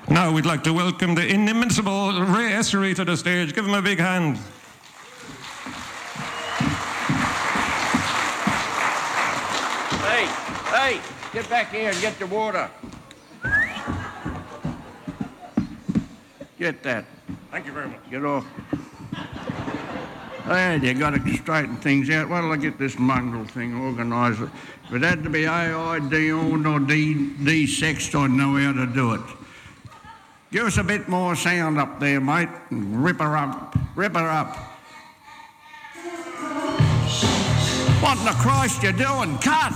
Now we'd like to welcome the inimitable Ray Essery to the stage. Give him a big hand. Hey, get back here and get the water. Get that. Thank you very much. Get off. Hey, you got to straighten things out. Why don't I get this mongrel thing organised? If it had to be A-I-D or D-sexed, I'd know how to do it. Give us a bit more sound up there, mate. Rip her up. Rip her up. What in the Christ you doing? Cut!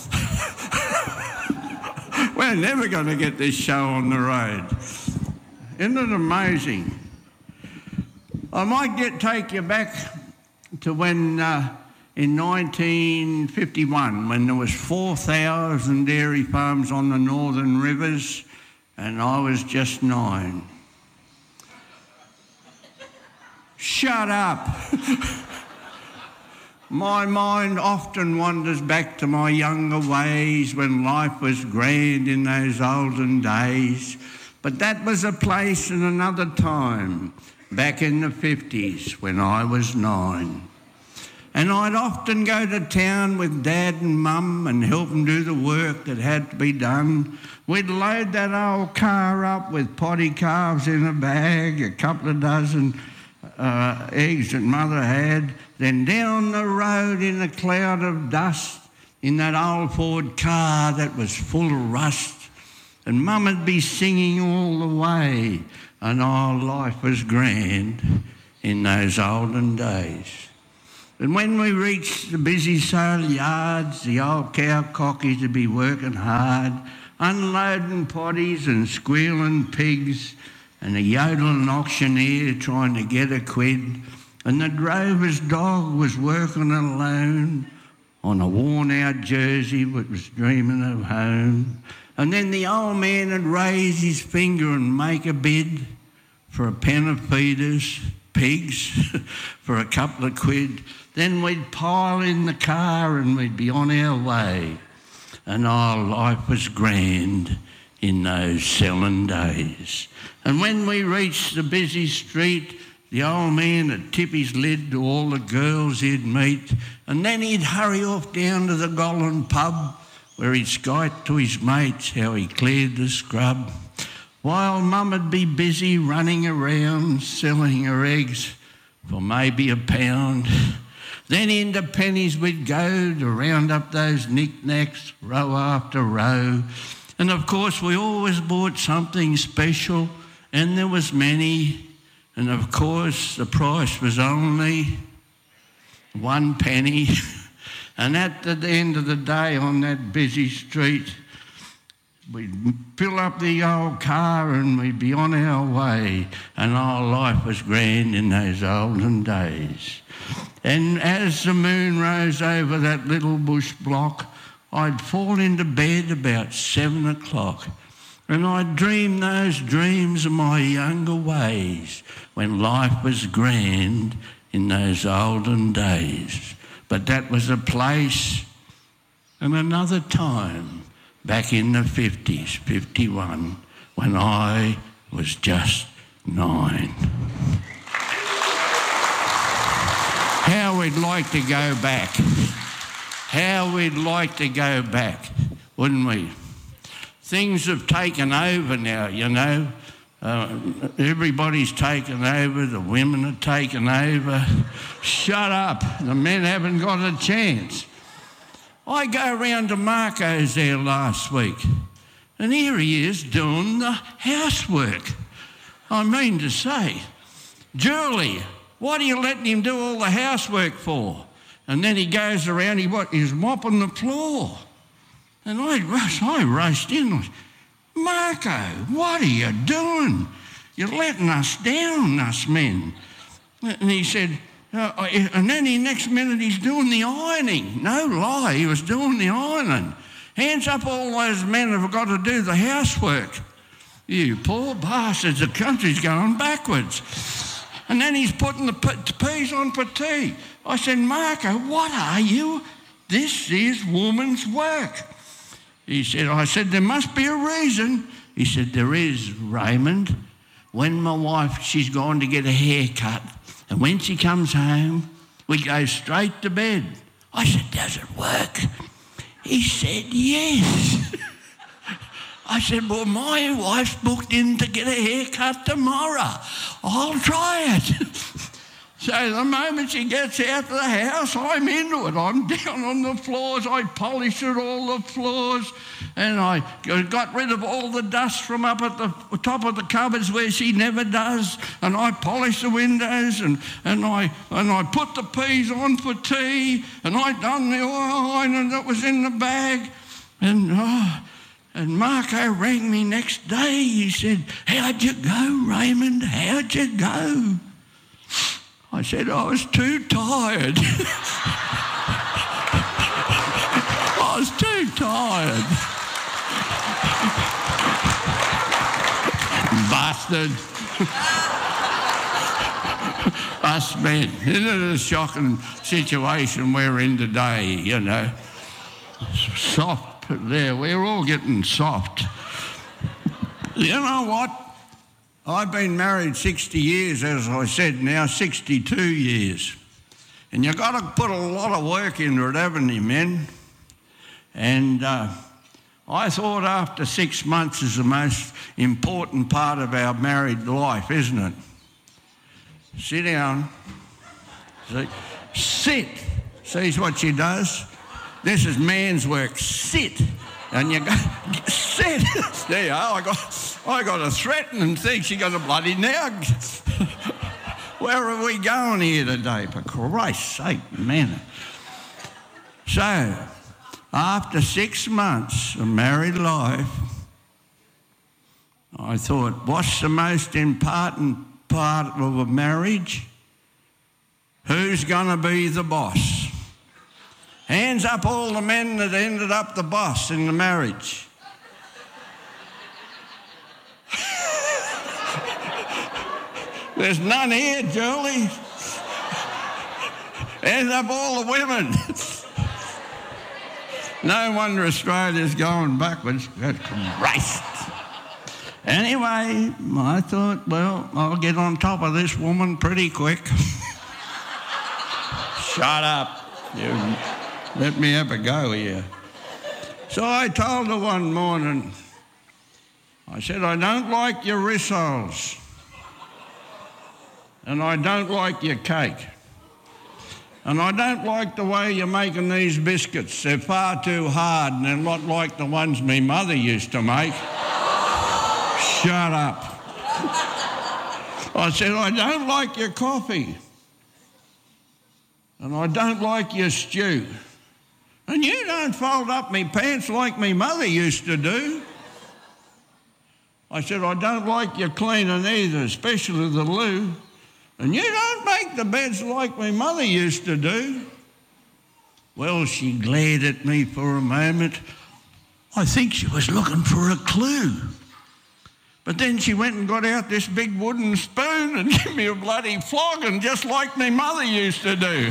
We're never going to get this show on the road. Isn't it amazing? I might take you back to when, in 1951, when there was 4,000 dairy farms on the northern rivers, and I was just 9. Shut up. My mind often wanders back to my younger ways when life was grand in those olden days. But that was a place and another time, back in the 50s when I was 9. And I'd often go to town with Dad and Mum and help them do the work that had to be done. We'd load that old car up with potty calves in a bag, a couple of dozen eggs that Mother had, then down the road in a cloud of dust in that old Ford car that was full of rust. And Mum would be singing all the way, and our life was grand in those olden days. And when we reached the busy sale yards, the old cow cockies would be working hard, unloading potties and squealing pigs, and a yodeling auctioneer trying to get a quid, and the drover's dog was working alone on a worn-out Jersey that was dreaming of home. And then the old man would raise his finger and make a bid for a pen of feeders, pigs, for a couple of quid. Then we'd pile in the car and we'd be on our way. And our life was grand in those selling days. And when we reached the busy street, the old man would tip his lid to all the girls he'd meet, and then he'd hurry off down to the Golden Pub, where he'd skite to his mates how he cleared the scrub, while Mum would be busy running around selling her eggs for maybe £1. Then into Penny's we'd go to round up those knickknacks row after row. And of course we always bought something special, and there was many. And of course the price was only 1 penny. And at the end of the day on that busy street, we'd fill up the old car and we'd be on our way. And our life was grand in those olden days. And as the moon rose over that little bush block, I'd fall into bed about 7 o'clock. And I'd dream those dreams of my younger ways when life was grand in those olden days. But that was a place and another time back in the 50s, 51, when I was just 9. How we'd like to go back. How we'd like to go back, wouldn't we? Things have taken over now, you know. Everybody's taken over. The women are taken over. Shut up. The men haven't got a chance. I go round to Marco's there last week, and here he is doing the housework. I mean to say, Julie, what are you letting him do all the housework for? And then he goes around, he's mopping the floor. And I raced in. Marco, what are you doing? You're letting us down, us men. And he said, and then the next minute he's doing the ironing. No lie, he was doing the ironing. Hands up all those men who've got to do the housework. You poor bastards, the country's going backwards. And then he's putting the peas on for tea. I said, Marco, what are you? This is woman's work. I said, there must be a reason. He said, there is, Raymond. When my wife, she's gone to get a haircut, and when she comes home, we go straight to bed. I said, does it work? He said, yes. I said, well, my wife's booked in to get a haircut tomorrow. I'll try it. So the moment she gets out of the house, I'm into it. I'm down on the floors. I polished all the floors, and I got rid of all the dust from up at the top of the cupboards where she never does. And I polished the windows, and I put the peas on for tea, and I done the oil iron that was in the bag. And Marco rang me next day. He said, how'd you go, Raymond? How'd you go? I said, I was too tired. I was too tired. Bastard. Us men. Isn't it a shocking situation we're in today, you know? Soft there. We're all getting soft. You know what? I've been married 60 years, as I said, now 62 years. And you've got to put a lot of work into it, haven't you, men? And I thought after 6 months is the most important part of our married life, isn't it? Sit down. Sit. See what she does? This is man's work. Sit. And you go, sit. There you are. I got a threatening thing. She got a bloody nag. Where are we going here today? For Christ's sake, man. So, after 6 months of married life, I thought, what's the most important part of a marriage? Who's going to be the boss? Hands up all the men that ended up the boss in the marriage. There's none here, Julie. Hands up all the women. No wonder Australia's going backwards. Good Christ. Anyway, I thought, well, I'll get on top of this woman pretty quick. Shut up. You let me have a go here. So I told her one morning, I said, I don't like your rissoles. And I don't like your cake. And I don't like the way you're making these biscuits. They're far too hard and they're not like the ones my mother used to make. Shut up. I said, I don't like your coffee. And I don't like your stew. And you don't fold up me pants like me mother used to do. I said, I don't like your cleaning either, especially the loo. And you don't make the beds like my mother used to do. Well, she glared at me for a moment. I think she was looking for a clue. But then she went and got out this big wooden spoon and gave me a bloody flogging just like my mother used to do.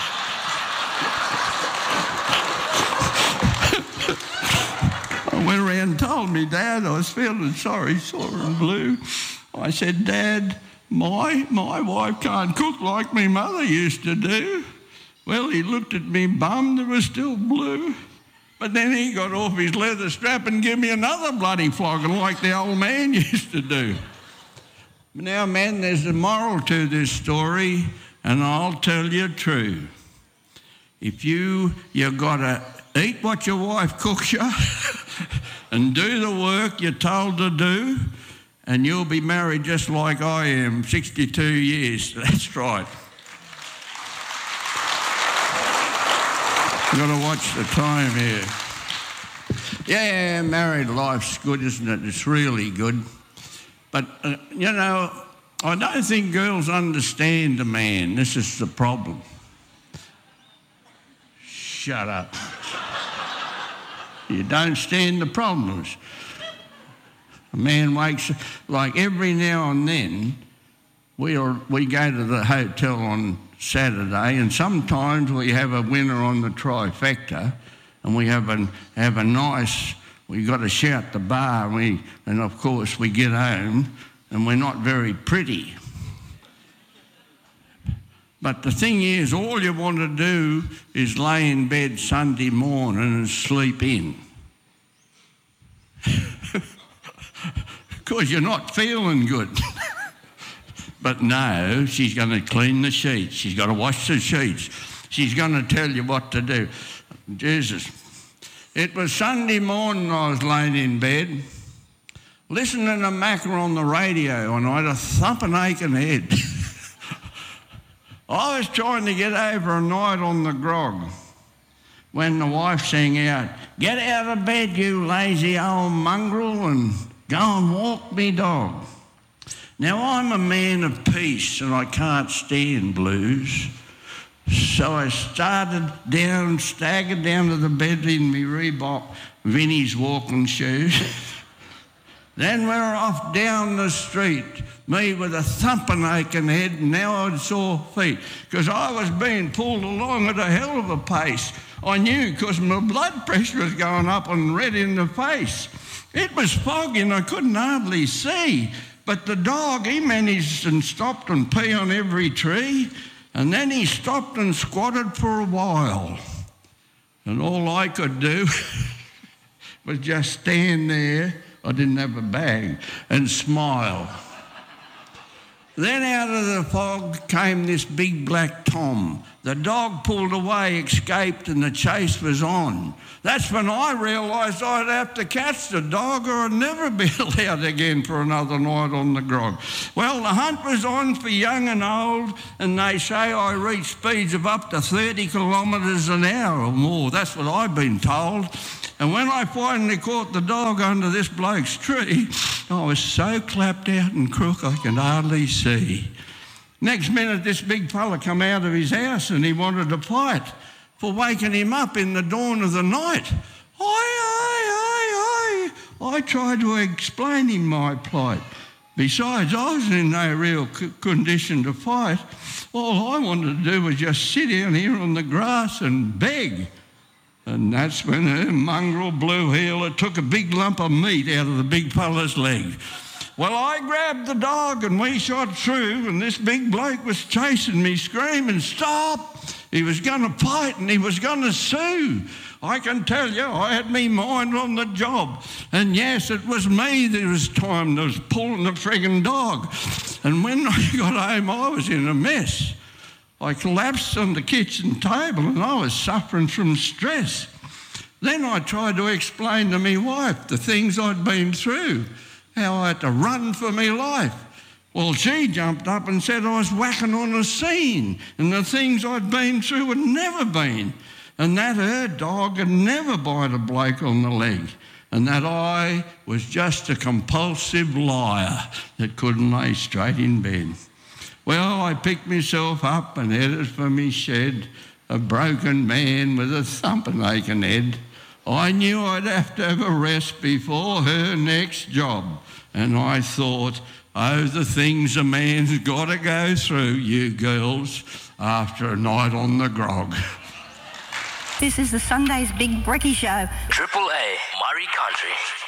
I went around and told me Dad I was feeling sorry, sore and blue. I said, Dad, my wife can't cook like my mother used to do. Well, he looked at me bummed, it was still blue. But then he got off his leather strap and gave me another bloody flogging like the old man used to do. Now, man, there's a moral to this story, and I'll tell you true. If you've got to eat what your wife cooks you and do the work you're told to do, and you'll be married just like I am, 62 years. That's right. You've got to watch the time here. Yeah, married life's good, isn't it? It's really good. But, you know, I don't think girls understand a man. This is the problem. Shut up. You don't understand the problems. A man wakes, like every now and then, we go to the hotel on Saturday, and sometimes we have a winner on the trifecta, and we have a nice we got to shout the bar, and of course we get home and we're not very pretty. But the thing is, all you want to do is lay in bed Sunday morning and sleep in. Because you're not feeling good. But no, she's going to clean the sheets. She's got to wash the sheets. She's going to tell you what to do. Jesus. It was Sunday morning I was laying in bed, listening to Macca on the radio, and I had a thumping aching head. I was trying to get over a night on the grog when the wife sang out, "Get out of bed, you lazy old mongrel, and go and walk me dog." Now, I'm a man of peace and I can't stand blues. So I staggered down to the bed in my Reebok Vinnie's walking shoes. Then we're off down the street, me with a thumping aching head and now I'd sore feet, because I was being pulled along at a hell of a pace. I knew, because my blood pressure was going up and red in the face. It was foggy and I couldn't hardly see, but the dog, he managed and stopped and pee on every tree, and then he stopped and squatted for a while. And all I could do was just stand there, I didn't have a bag, and smile. Then out of the fog came this big black Tom. The dog pulled away, escaped, and the chase was on. That's when I realised I'd have to catch the dog or I'd never be allowed again for another night on the grog. Well, the hunt was on for young and old, and they say I reached speeds of up to 30 kilometres an hour or more. That's what I've been told. And when I finally caught the dog under this bloke's tree, I was so clapped out and crook I could hardly see. Next minute, this big fella come out of his house and he wanted to fight for waking him up in the dawn of the night. I tried to explain him my plight. Besides, I was in no real condition to fight. All I wanted to do was just sit down here on the grass and beg. And that's when her mongrel blue heeler took a big lump of meat out of the big fella's leg. Well, I grabbed the dog and we shot through, and this big bloke was chasing me, screaming, "Stop!" He was going to fight and he was going to sue. I can tell you, I had me mind on the job. And yes, it was me that was time that was pulling the friggin' dog. And when I got home, I was in a mess. I collapsed on the kitchen table and I was suffering from stress. Then I tried to explain to my wife the things I'd been through, how I had to run for my life. Well, she jumped up and said I was whacking on a scene and the things I'd been through had never been, and that her dog had never bite a bloke on the leg, and that I was just a compulsive liar that couldn't lay straight in bed. Well, I picked myself up and headed for me shed, a broken man with a thumping aching head. I knew I'd have to have a rest before her next job. And I thought, oh, the things a man's got to go through, you girls, after a night on the grog. This is the Sunday's Big Brekkie Show. Triple A, Murray Country.